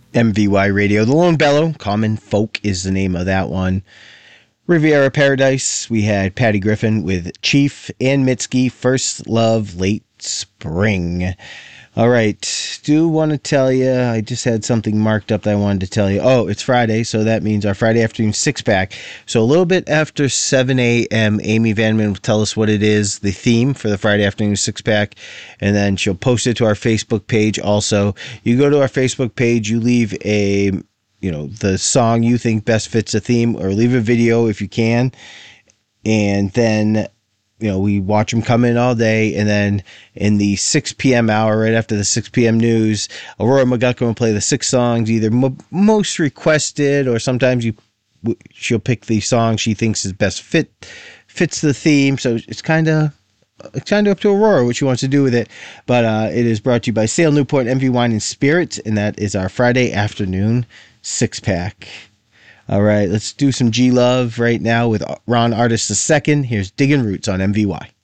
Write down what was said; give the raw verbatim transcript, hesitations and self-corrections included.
M V Y Radio, The Lone Bellow, Common Folk is the name of that one. Riviera Paradise, we had Patty Griffin with Chief and Mitski, First Love, Late Spring. All right, do want to tell you, I just had something marked up that I wanted to tell you. Oh, it's Friday, so that means our Friday afternoon six-pack. So a little bit after seven a.m., Amy Vanman will tell us what it is, the theme for the Friday afternoon six-pack, and then she'll post it to our Facebook page also. You go to our Facebook page, you leave a, you know, the song you think best fits the theme, or leave a video if you can, and then you know, we watch them come in all day, and then in the six p.m. hour, right after the six p.m. news, Aurora McGuckin will play the six songs, either mo- most requested, or sometimes you she'll pick the song she thinks is best fit fits the theme. So it's kind of it's kind of up to Aurora what she wants to do with it. But uh, it is brought to you by Sale Newport, M V Wine and Spirits, and that is our Friday afternoon six pack. All right, let's do some G Love right now with Ron Artist the Second. Here's Diggin' Roots on M V Y.